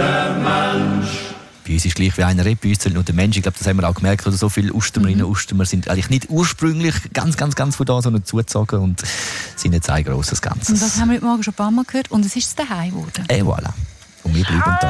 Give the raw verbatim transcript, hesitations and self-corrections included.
der Mensch. Bei uns ist gleich wie einer redet, bei uns zählt nur der Mensch. Ich glaube, das haben wir auch gemerkt, oder so viele Ustemerinnen und Ustemer sind eigentlich nicht ursprünglich ganz, ganz, ganz von da, sondern zugezogen und sind jetzt ein grosses Ganzes. Und das haben wir heute Morgen schon ein paar Mal gehört und es ist das daheim geworden. Et voilà. Und wir bleiben da.